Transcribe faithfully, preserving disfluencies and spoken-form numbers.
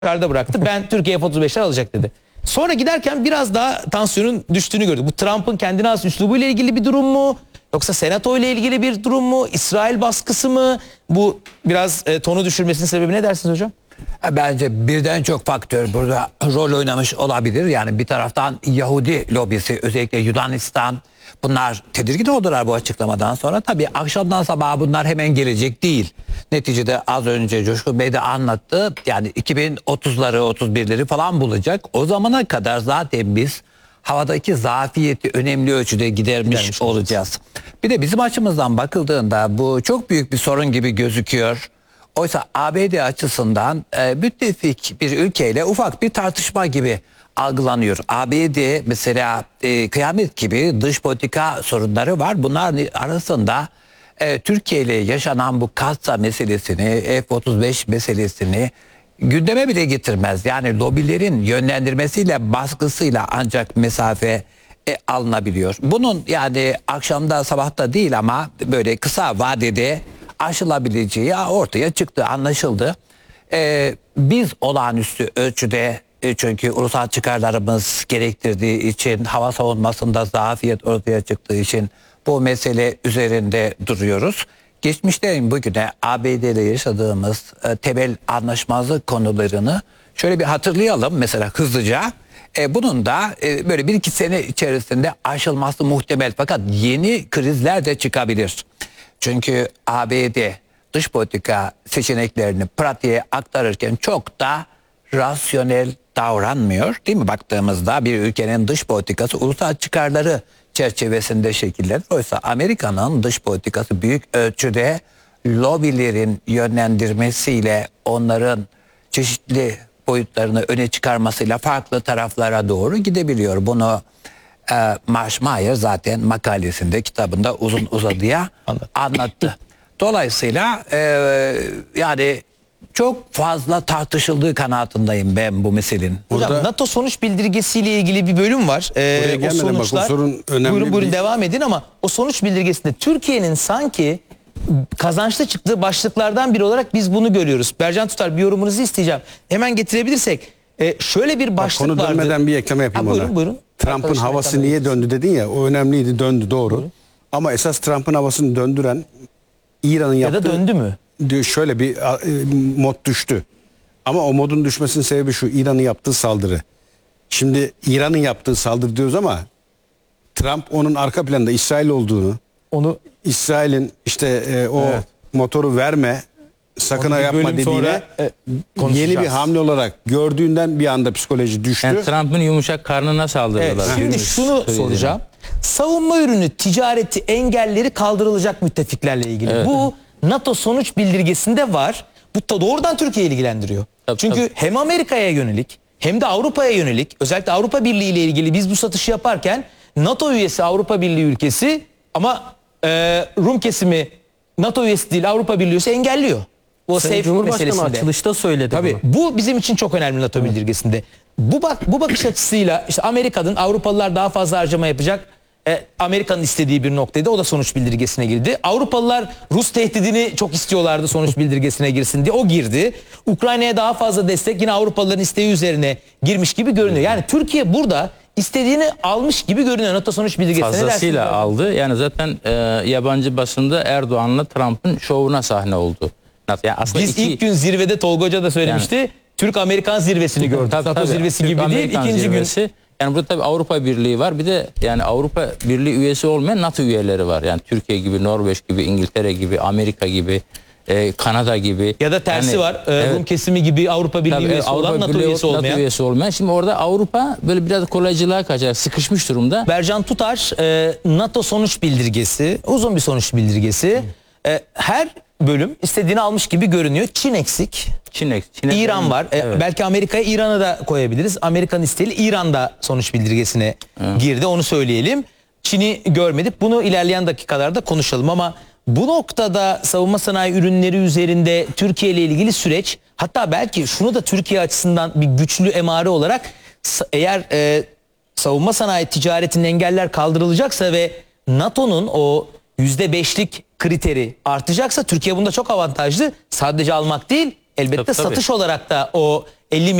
kararda bıraktı. Ben Türkiye F otuz beşler alacak dedi. Sonra giderken biraz daha tansiyonun düştüğünü gördük. Bu Trump'ın kendine has üslubuyla ilgili bir durum mu? Yoksa senato ile ilgili bir durum mu? İsrail baskısı mı? Bu biraz e, tonu düşürmesinin sebebi ne dersiniz hocam? Bence birden çok faktör burada rol oynamış olabilir. Yani bir taraftan Yahudi lobisi, özellikle Yunanistan, bunlar tedirgin oldular bu açıklamadan sonra. Tabii akşamdan sabaha bunlar hemen gelecek değil. Neticede az önce Coşkun Bey de anlattı. Yani iki bin otuzları otuz birleri falan bulacak. O zamana kadar zaten biz havadaki zafiyeti önemli ölçüde gidermiş, gidermiş olacağız. Bir de bizim açımızdan bakıldığında bu çok büyük bir sorun gibi gözüküyor. Oysa A B D açısından e, müttefik bir ülkeyle ufak bir tartışma gibi algılanıyor. A B D mesela e, kıyamet gibi dış politika sorunları var. Bunlar arasında e, Türkiye ile yaşanan bu Katsa meselesini, F otuz beş meselesini gündeme bile getirmez. Yani lobilerin yönlendirmesiyle, baskısıyla ancak mesafe e, alınabiliyor. Bunun yani akşamda sabahta değil ama böyle kısa vadede aşılabileceği ortaya çıktı, anlaşıldı. Ee, biz olağanüstü ölçüde e, çünkü ulusal çıkarlarımız gerektirdiği için, hava savunmasında zafiyet ortaya çıktığı için bu mesele üzerinde duruyoruz. Geçmişten bugüne A B D ile yaşadığımız e, temel anlaşmazlık konularını şöyle bir hatırlayalım mesela hızlıca. E, bunun da e, böyle bir iki sene içerisinde aşılması muhtemel, fakat yeni krizler de çıkabilir. Çünkü A B D dış politika seçeneklerini pratiğe aktarırken çok da rasyonel davranmıyor. Değil mi? Baktığımızda bir ülkenin dış politikası ulusal çıkarları çerçevesinde şekillenir. Oysa Amerika'nın dış politikası büyük ölçüde lobilerin yönlendirmesiyle, onların çeşitli boyutlarını öne çıkarmasıyla farklı taraflara doğru gidebiliyor. Bunu e, Marsh Mayer zaten makalesinde, kitabında uzun uzadıya anlattı. Dolayısıyla e, yani çok fazla tartışıldığı kanaatindeyim ben bu meselenin. Hocam Burada, NATO sonuç bildirgesiyle ilgili bir bölüm var. Ee, o sonuçlar, bak, o sorun önemli. Buyurun buyurun bir... devam edin ama o sonuç bildirgesinde Türkiye'nin sanki kazançlı çıktığı başlıklardan biri olarak biz bunu görüyoruz. Bercan Tutar, bir yorumunuzu isteyeceğim. Hemen getirebilirsek e, şöyle bir başlık vardı. Konu vardı. dönmeden bir ekleme yapayım ha, buyurun, ona. buyurun. Trump'ın havası niye döndü dedin ya, o önemliydi, döndü doğru. Buyurun. Ama esas Trump'ın havasını döndüren İran'ın yaptığı... Ya da döndü mü? Şöyle bir mod düştü. Ama o modun düşmesinin sebebi şu: İran'ın yaptığı saldırı. Şimdi İran'ın yaptığı saldırı diyoruz ama Trump onun arka planda İsrail olduğunu, onu İsrail'in işte e, o evet. motoru verme, sakın ha yapma dediğine sonra, e, yeni bir hamle olarak gördüğünden bir anda psikoloji düştü. Yani Trump'ın yumuşak karnına saldırdılar. Evet, şimdi şunu soracağım. Savunma ürünü ticareti engelleri kaldırılacak müttefiklerle ilgili. Evet. Bu NATO sonuç bildirgesinde var. Bu doğrudan Türkiye'yi ilgilendiriyor. Tabii, Çünkü tabii. hem Amerika'ya yönelik hem de Avrupa'ya yönelik, özellikle Avrupa Birliği ile ilgili biz bu satışı yaparken NATO üyesi Avrupa Birliği ülkesi ama e, Rum kesimi NATO üyesi değil, Avrupa Birliği üyesi engelliyor. O Sayın Cumhurbaşkanı açılışta söyledi Tabii, bunu. bu bizim için çok önemli NATO bildirgesinde. Bu bak bu bakış açısıyla işte Amerika'nın Avrupalılar daha fazla harcama yapacak. E, Amerika'nın istediği bir noktaydı. O da sonuç bildirgesine girdi. Avrupalılar Rus tehdidini çok istiyorlardı sonuç bildirgesine girsin diye. O girdi. Ukrayna'ya daha fazla destek yine Avrupalıların isteği üzerine girmiş gibi görünüyor. Yani Türkiye burada istediğini almış gibi görünüyor NATO sonuç bildirgesine. Fazlasıyla aldı. Yani zaten e, yabancı basında Erdoğan'la Trump'ın şovuna sahne oldu. Yani Biz iki... ilk gün zirvede Tolga Hoca da söylemişti. Yani, Türk-Amerikan zirvesini gördük. Tabii, NATO tabii. zirvesi gibi değil. İkinci zirvesi. gün. Yani burada tabii Avrupa Birliği var. Bir de yani Avrupa Birliği üyesi olmayan NATO üyeleri var. Yani Türkiye gibi, Norveç gibi, İngiltere gibi, Amerika gibi, e, Kanada gibi. Ya da tersi yani, var. E, evet. Rum kesimi gibi Avrupa Birliği tabii, üyesi Avrupa olan, NATO Birliği, üyesi olmayan. NATO üyesi olmayan. Şimdi orada Avrupa böyle biraz kolaycılığa kaçacak, sıkışmış durumda. Bercan Tutar, e, NATO sonuç bildirgesi, uzun bir sonuç bildirgesi. E, her bölüm istediğini almış gibi görünüyor. Çin eksik. Çin eksik. İran var. Evet. E, belki Amerika'ya, İran'a da koyabiliriz. Amerikan isteğiyle İran'da sonuç bildirgesine evet. girdi. Onu söyleyelim. Çin'i görmedik. Bunu ilerleyen dakikalarda konuşalım ama bu noktada savunma sanayi ürünleri üzerinde Türkiye ile ilgili süreç, hatta belki şunu da Türkiye açısından bir güçlü emare olarak, eğer e, savunma sanayi ticaretinin engeller kaldırılacaksa ve NATO'nun o yüzde beşlik kriteri artacaksa Türkiye bunda çok avantajlı. Sadece almak değil, elbette tabii, tabii. satış olarak da o elli